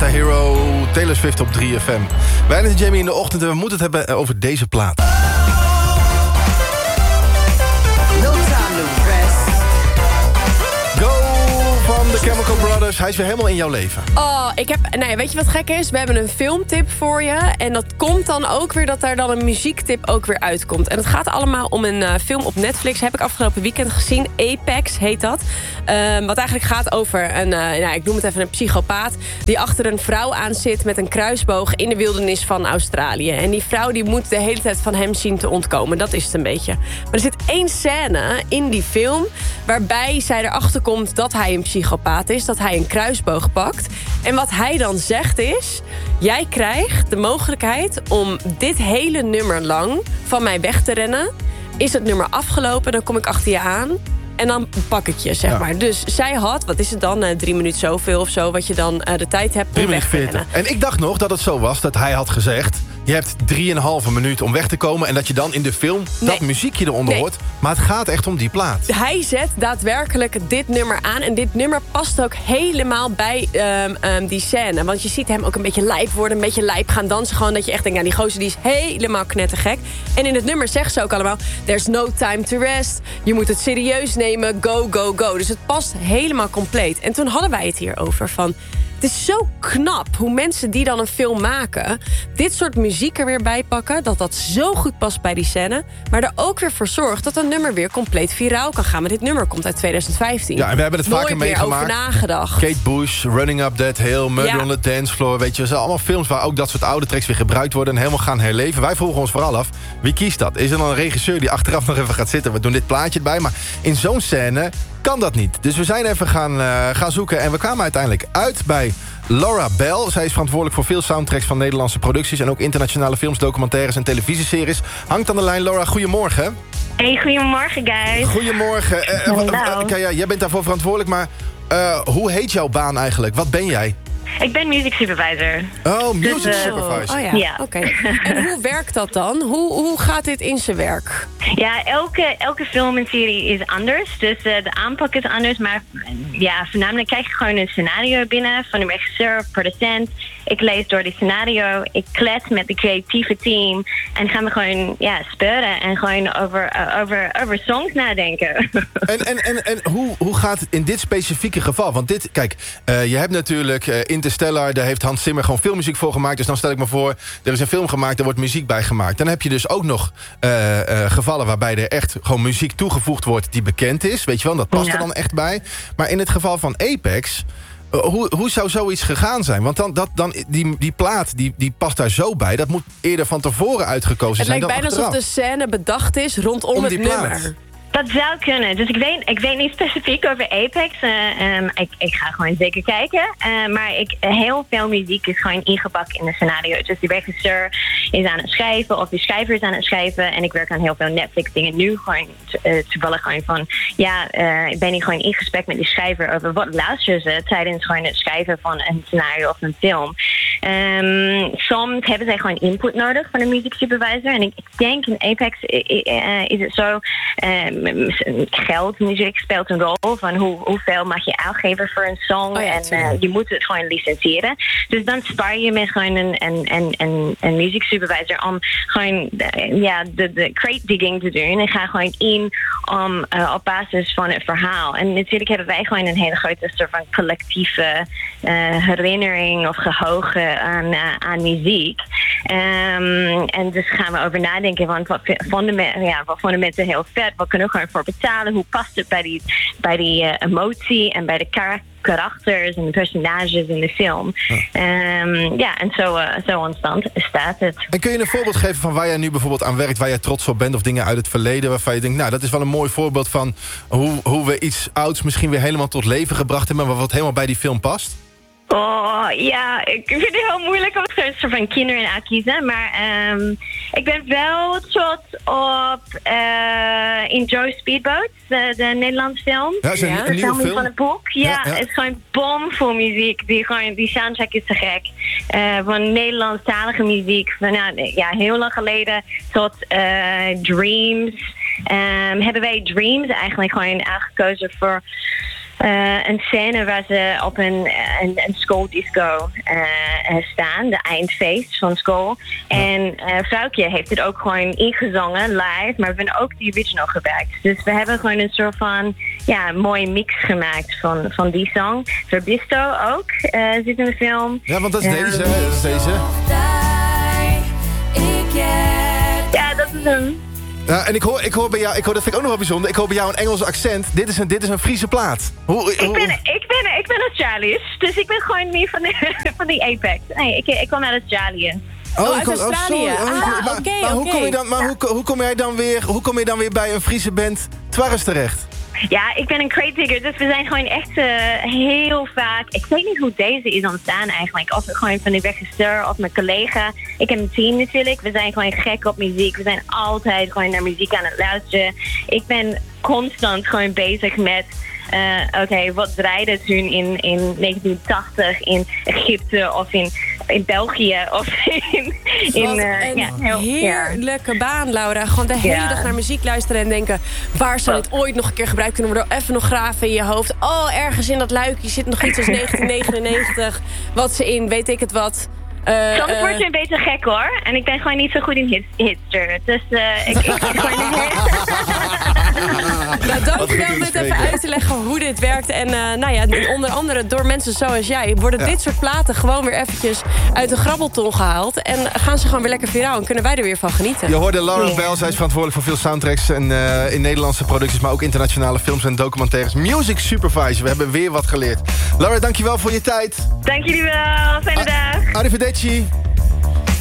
Antihero, Taylor Swift op 3FM. Wij zijn Jamie in de ochtend en we moeten het hebben over deze plaat. No time to rest. Go van de Chemical Brothers. Hij is weer helemaal in jouw leven. Oh, weet je wat gek is? We hebben een filmtip voor je. En dat komt dan ook weer dat daar dan een muziektip ook weer uitkomt. En het gaat allemaal om een film op Netflix. Heb ik afgelopen weekend gezien. Apex heet dat. Wat eigenlijk gaat over ik noem het even een psychopaat, die achter een vrouw aan zit met een kruisboog in de wildernis van Australië. En die vrouw die moet de hele tijd van hem zien te ontkomen. Dat is het een beetje. Maar er zit één scène in die film waarbij zij erachter komt dat hij een psychopaat is. Dat hij een kruisboog pakt. En wat hij dan zegt is: jij krijgt de mogelijkheid om dit hele nummer lang van mij weg te rennen. Is het nummer afgelopen, dan kom ik achter je aan. En dan pak ik je, zeg maar. Dus zij had, wat is het dan, 3 minuten zoveel of zo, wat je dan de tijd hebt om weg te rennen. En ik dacht nog dat het zo was dat hij had gezegd: je hebt 3,5 minuut om weg te komen. En dat je dan in de film dat muziekje eronder hoort. Maar het gaat echt om die plaat. Hij zet daadwerkelijk dit nummer aan. En dit nummer past ook helemaal bij die scène. Want je ziet hem ook een beetje lijp worden. Een beetje lijp gaan dansen. Gewoon dat je echt denkt, die gozer die is helemaal knettergek. En in het nummer zegt ze ook allemaal: there's no time to rest. Je moet het serieus nemen. Go, go, go. Dus het past helemaal compleet. En toen hadden wij het hierover van: het is zo knap hoe mensen die dan een film maken dit soort muziek er weer bij pakken, dat zo goed past bij die scène, maar er ook weer voor zorgt dat een nummer weer compleet viraal kan gaan. Maar dit nummer komt uit 2015. Ja, en we hebben het vaker meegemaakt. Over nagedacht. Kate Bush, Running Up That Hill, Murder on the Dance Floor. Weet je, dat zijn allemaal films waar ook dat soort oude tracks weer gebruikt worden en helemaal gaan herleven. Wij vroegen ons vooral af, wie kiest dat? Is er dan een regisseur die achteraf nog even gaat zitten? We doen dit plaatje erbij, maar in zo'n scène kan dat niet. Dus we zijn even gaan zoeken en we kwamen uiteindelijk uit bij Laura Bell. Zij is verantwoordelijk voor veel soundtracks van Nederlandse producties en ook internationale films, documentaires en televisieseries. Hangt aan de lijn. Laura, goedemorgen. Hey, goedemorgen, guys. Goedemorgen. Jij bent daarvoor verantwoordelijk, maar hoe heet jouw baan eigenlijk? Wat ben jij? Ik ben music supervisor. Oh, music supervisor. Oh ja. Oké. En hoe werkt dat dan? Hoe gaat dit in zijn werk? Ja, elke film en serie is anders. Dus de aanpak is anders. Maar voornamelijk krijg je gewoon een scenario binnen van de regisseur, producent. Ik lees door die scenario. Ik klets met de creatieve team. En gaan we gewoon speuren en gewoon over songs nadenken. En hoe gaat het in dit specifieke geval? Want dit, kijk, je hebt natuurlijk Interstellar, daar heeft Hans Zimmer gewoon filmmuziek voor gemaakt. Dus dan stel ik me voor, er is een film gemaakt, daar wordt muziek bij gemaakt. Dan heb je dus ook nog gevallen waarbij er echt gewoon muziek toegevoegd wordt die bekend is. Weet je wel, dat past er dan echt bij. Maar in het geval van Apex, hoe zou zoiets gegaan zijn? Want die plaat, die past daar zo bij. Dat moet eerder van tevoren uitgekozen zijn. Het lijkt bijna alsof de scène bedacht is rondom het nummer. Dat zou kunnen. Dus ik weet niet specifiek over Apex. Ik ga gewoon zeker kijken. Maar heel veel muziek is gewoon ingepakt in de scenario. Dus de regisseur is aan het schrijven of de schrijver is aan het schrijven. En ik werk aan heel veel Netflix dingen nu gewoon toevallig gewoon van ik ben hier gewoon in gesprek met de schrijver over wat luisteren ze tijdens gewoon het schrijven van een scenario of een film. Soms hebben zij gewoon input nodig van een music supervisor. En ik denk in Apex is het zo, geld, muziek speelt een rol van hoeveel mag je uitgeven voor een song. Je moet het gewoon licentiëren. Dus dan spaar je met gewoon een music supervisor om gewoon de crate digging te doen. En ga gewoon in op basis van het verhaal. En natuurlijk hebben wij gewoon een hele grote soort van collectieve herinnering of geheugen aan muziek. En dus gaan we over nadenken, want wat vonden mensen heel vet, wat kunnen we gewoon voor betalen, hoe past het bij die emotie en bij de karakters en de personages in de film. En zo ontstaat het. En kun je een voorbeeld geven van waar jij nu bijvoorbeeld aan werkt, waar jij trots op bent, of dingen uit het verleden waarvan je denkt, nou, dat is wel een mooi voorbeeld van hoe we iets ouds misschien weer helemaal tot leven gebracht hebben, maar wat helemaal bij die film past? Oh, ja, ik vind het heel moeilijk om het soort van kinderen uit te kiezen. Maar ik ben wel trots op Enjoy Speedboat, de Nederlandse film. Ja, is een nieuwe film van het boek. Ja, het is gewoon bomvol muziek. Die soundtrack is te gek. Van Nederlandstalige muziek. Van heel lang geleden tot Dreams. Hebben wij Dreams eigenlijk gewoon uitgekozen voor Een scène waar ze op een schooldisco staan. De eindfeest van school. En Vrouwtje heeft het ook gewoon ingezongen live. Maar we hebben ook die original gebruikt. Dus we hebben gewoon een soort van mooie mix gemaakt van die song. Verbisto ook zit in de film. Ja, want dat is deze. Dat is deze. Ja, dat is hem. Ja, en ik hoor bij jou, dat vind ik ook nog wel bijzonder. Ik hoor bij jou een Engels accent. Dit is een Friese plaat. Ik ben Australisch, dus ik ben gewoon niet van die Apex. Nee, ik kom uit Australië. Uit Australië. Maar hoe kom je dan weer bij een Friese band Twarres terecht? Ja, ik ben een crate digger, dus we zijn gewoon echt heel vaak... Ik weet niet hoe deze is ontstaan eigenlijk. Of gewoon van de regisseur of mijn collega. Ik heb een team natuurlijk. We zijn gewoon gek op muziek. We zijn altijd gewoon naar muziek aan het luisteren. Ik ben constant gewoon bezig met... wat draaide toen in 1980 in Egypte of in België of heerlijke baan, Laura. Gewoon de hele dag naar muziek luisteren en denken... waar zou dit ooit nog een keer gebruikt kunnen worden? Even nog graven in je hoofd. Oh, ergens in dat luikje zit nog iets als 1999. Wat ze in, weet ik het wat... Soms word je een beetje gek hoor. En ik ben gewoon niet zo goed in hitster. Dus ik gewoon niet Nou, dankjewel om het even uit te leggen hoe dit werkt. En onder andere door mensen zoals jij... worden dit soort platen gewoon weer eventjes uit de grabbelton gehaald. En gaan ze gewoon weer lekker viraal en kunnen wij er weer van genieten. Je hoorde Laura Bell, zij is verantwoordelijk voor veel soundtracks... En, in Nederlandse producties, maar ook internationale films en documentaires. Music Supervisor, we hebben weer wat geleerd. Laura, dankjewel voor je tijd. Dank jullie wel, fijne dag. Arrivederci.